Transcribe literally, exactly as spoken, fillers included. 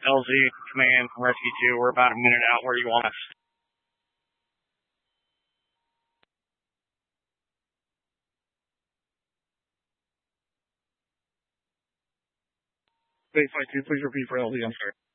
L Z, command, rescue two. We're about a minute out. Where do you want us? Base five two, please repeat for L Z. I'm sorry.